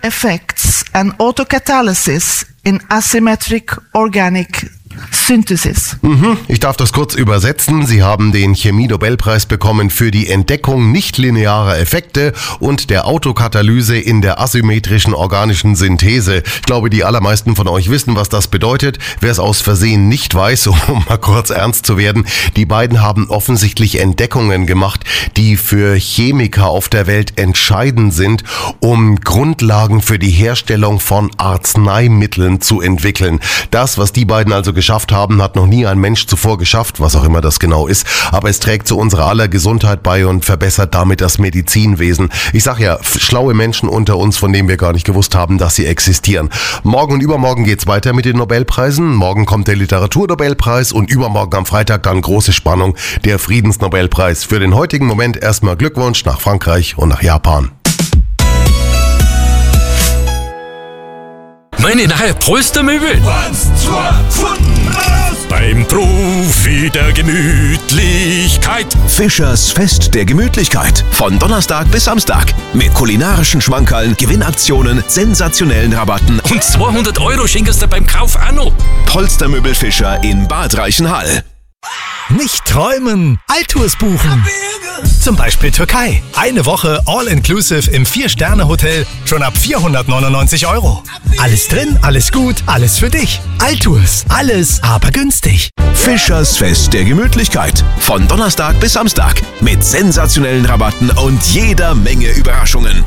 Ich darf das kurz übersetzen. Sie haben den Chemie-Nobelpreis bekommen für die Entdeckung nichtlinearer Effekte und der Autokatalyse in der asymmetrischen organischen Synthese. Ich glaube, die allermeisten von euch wissen, was das bedeutet. Wer es aus Versehen nicht weiß, um mal kurz ernst zu werden, die beiden haben offensichtlich Entdeckungen gemacht, die für Chemiker auf der Welt entscheidend sind, um Grundlagen für die Herstellung von Arzneimitteln zu entwickeln. Das, was die beiden also geschafft haben, hat noch nie ein Mensch zuvor geschafft, was auch immer das genau ist. Aber es trägt zu unserer aller Gesundheit bei und verbessert damit das Medizinwesen. Ich sag ja, schlaue Menschen unter uns, von denen wir gar nicht gewusst haben, dass sie existieren. Morgen und übermorgen geht's weiter mit den Nobelpreisen. Morgen kommt der Literaturnobelpreis und übermorgen am Freitag dann große Spannung, der Friedensnobelpreis. Für den heutigen Moment erstmal Glückwunsch nach Frankreich und nach Japan. Meine neue Polstermöbel. Beim Profi der Gemütlichkeit. Fischers Fest der Gemütlichkeit. Von Donnerstag bis Samstag. Mit kulinarischen Schmankerln, Gewinnaktionen, sensationellen Rabatten. Und 200 € schenkst du beim Kauf auch noch. Polstermöbel Fischer in Bad Reichenhall. Nicht träumen, Alltours buchen. Zum Beispiel Türkei. Eine Woche All-Inclusive im 4-Sterne-Hotel schon ab 499 €. Alles drin, alles gut, alles für dich. Alltours, alles aber günstig. Fischers Fest der Gemütlichkeit. Von Donnerstag bis Samstag. Mit sensationellen Rabatten und jeder Menge Überraschungen.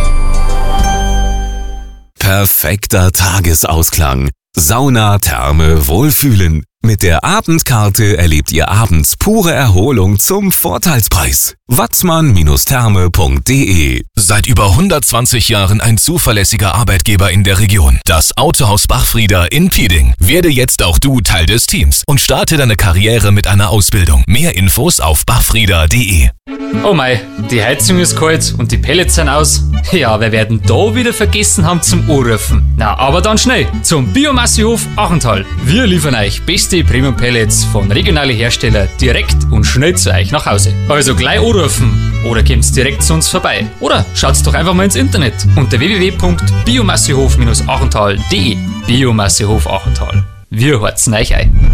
Perfekter Tagesausklang. Sauna, Therme, Wohlfühlen. Mit der Abendkarte erlebt ihr abends pure Erholung zum Vorteilspreis. watzmann-therme.de. Seit über 120 Jahren ein zuverlässiger Arbeitgeber in der Region. Das Autohaus Bachfrieder in Pieding. Werde jetzt auch du Teil des Teams und starte deine Karriere mit einer Ausbildung. Mehr Infos auf bachfrieder.de. Oh mei, die Heizung ist kalt und die Pellets sind aus. Ja, wir werden da wieder vergessen haben zum Anrufen. Na, aber dann schnell zum Biomassehof Achenthal. Wir liefern euch beste Premium-Pellets von regionalen Herstellern direkt und schnell zu euch nach Hause. Also gleich anrufen oder kommt direkt zu uns vorbei. Oder schaut doch einfach mal ins Internet unter www.biomassehof-achenthal.de. Biomassehof Achenthal. Wir heizen euch ein.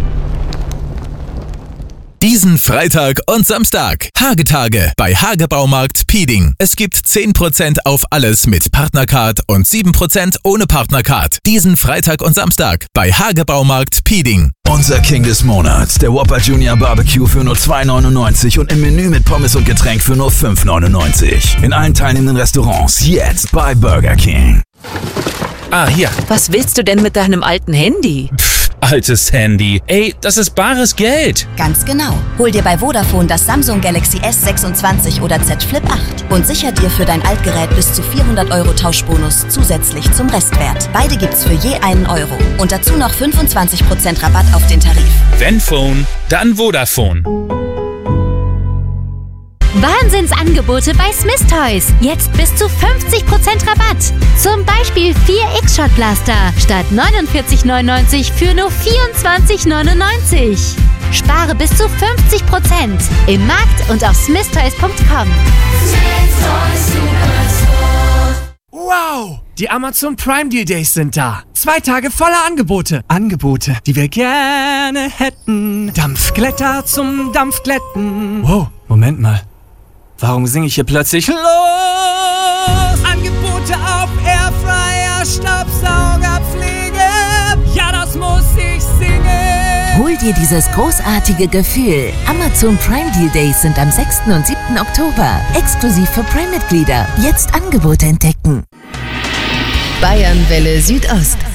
Diesen Freitag und Samstag. Hagetage bei Hagebaumarkt Pieding. Es gibt 10% auf alles mit Partnercard und 7% ohne Partnercard. Diesen Freitag und Samstag bei Hagebaumarkt Pieding. Unser King des Monats, der Whopper Junior Barbecue für nur 2,99 und im Menü mit Pommes und Getränk für nur 5,99. In allen teilnehmenden Restaurants jetzt bei Burger King. Ah, hier. Was willst du denn mit deinem alten Handy? Altes Handy. Ey, das ist bares Geld. Ganz genau. Hol dir bei Vodafone das Samsung Galaxy S26 oder Z Flip 8 und sicher dir für dein Altgerät bis zu 400 € Tauschbonus zusätzlich zum Restwert. Beide gibt's für je €1 und dazu noch 25% Rabatt auf den Tarif. Wenn Phone, dann Vodafone. Wahnsinnsangebote bei Smith Toys. Jetzt bis zu 50% Rabatt. Zum Beispiel 4 X-Shot-Blaster statt 49,99 für nur 24,99. Spare bis zu 50% im Markt und auf smithtoys.com. Wow! Die Amazon Prime Deal Days sind da. 2 Tage voller Angebote. Angebote, die wir gerne hätten. Dampfglätter zum Dampfglätten. Wow, Moment mal. Warum singe ich hier plötzlich los? Angebote auf Airfryer, Staubsaugerpflege. Ja, das muss ich singen. Hol dir dieses großartige Gefühl. Amazon Prime Deal Days sind am 6. und 7. Oktober. Exklusiv für Prime-Mitglieder. Jetzt Angebote entdecken. Bayernwelle Südost.